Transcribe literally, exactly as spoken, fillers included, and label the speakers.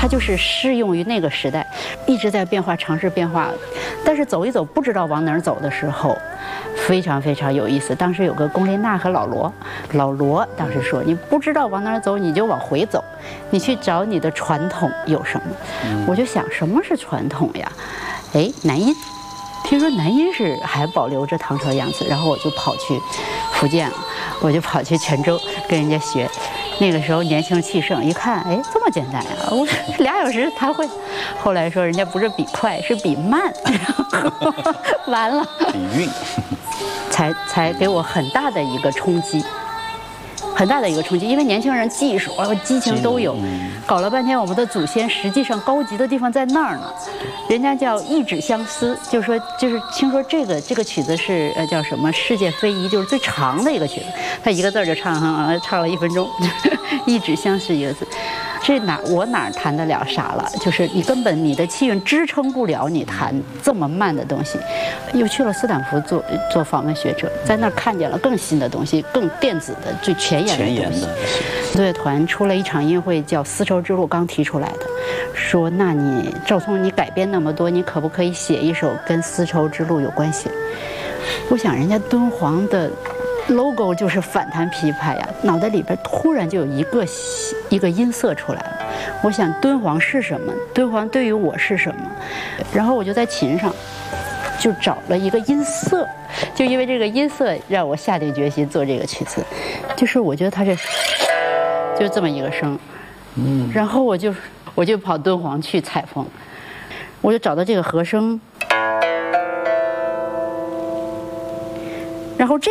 Speaker 1: 它就是适用于那个时代，一直在变化，尝试变化。但是走一走，不知道往哪儿走的时候，非常非常有意思。当时有个龚琳娜和老罗，老罗当时说，你不知道往哪儿走，你就往回走，你去找你的传统有什么。我就想，什么是传统呀？哎，南音。听说南音是还保留着唐朝样子，然后我就跑去福建了，我就跑去泉州跟人家学。那个时候年轻气盛，一看，哎，这么简单呀！我俩小时弹会。后来说人家不是比快，是比慢，完了，
Speaker 2: 比韵，
Speaker 1: 才才给我很大的一个冲击。很大的一个冲击，因为年轻人技术啊、激情都有，搞了半天，我们的祖先实际上高级的地方在那儿呢。人家叫一指相思，就是说，就是听说这个这个曲子是呃叫什么世界非遗，就是最长的一个曲子，他一个字就唱啊唱了一分钟，一指相思一个字。这哪我哪弹得了啥了？就是你根本你的气运支撑不了你弹这么慢的东西。又去了斯坦福做做访问学者，在那儿看见了更新的东西，更电子的、最前沿的东西。乐团出了一场音乐会，叫《丝绸之路》，刚提出来的，说那你赵聪你改编那么多，你可不可以写一首跟丝绸之路有关系？我想人家敦煌的 logo 就是反弹琵琶呀，脑袋里边突然就有一个一个音色出来了。我想敦煌是什么？敦煌对于我是什么？然后我就在琴上就找了一个音色，就因为这个音色让我下定决心做这个曲子。就是我觉得它是就这么一个声，嗯，然后我就我就跑敦煌去采风，我就找到这个和声，然后这。